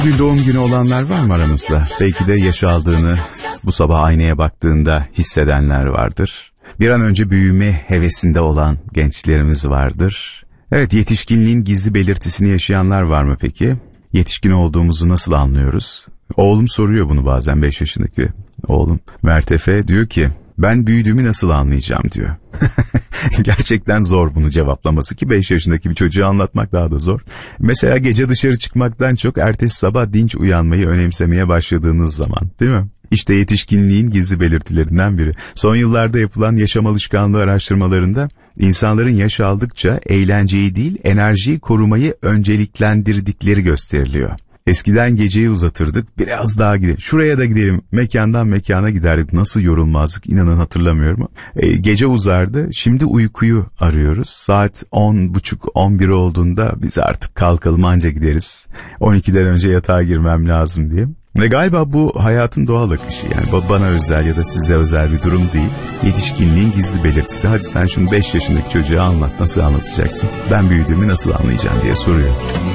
Bugün doğum günü olanlar var mı aramızda? Belki de yaş aldığını bu sabah aynaya baktığında hissedenler vardır. Bir an önce büyüme hevesinde olan gençlerimiz vardır. Evet, yetişkinliğin gizli belirtisini yaşayanlar var mı peki? Yetişkin olduğumuzu nasıl anlıyoruz? Oğlum soruyor bunu bazen, 5 yaşındaki oğlum. Mert Efe diyor ki, ben büyüdüğümü nasıl anlayacağım diyor. Gerçekten zor bunu cevaplaması, ki 5 yaşındaki bir çocuğa anlatmak daha da zor. Mesela gece dışarı çıkmaktan çok ertesi sabah dinç uyanmayı önemsemeye başladığınız zaman, değil mi? İşte yetişkinliğin gizli belirtilerinden biri. Son yıllarda yapılan yaşam alışkanlığı araştırmalarında insanların yaş aldıkça eğlenceyi değil enerjiyi korumayı önceliklendirdikleri gösteriliyor. Eskiden geceyi uzatırdık, biraz daha gidelim, şuraya da gidelim, mekandan mekana giderdik, nasıl yorulmazdık inanın, hatırlamıyorum. Gece uzardı, şimdi uykuyu arıyoruz. Saat 10.30-11 olduğunda biz artık kalkalım, anca gideriz, 12'den önce yatağa girmem lazım diye. Ve galiba bu hayatın doğal akışı, yani bana özel ya da size özel bir durum değil. Yetişkinliğin gizli belirtisi. Hadi sen şunu 5 yaşındaki çocuğa anlat, nasıl anlatacaksın? Ben büyüdüğümü nasıl anlayacağım diye soruyor.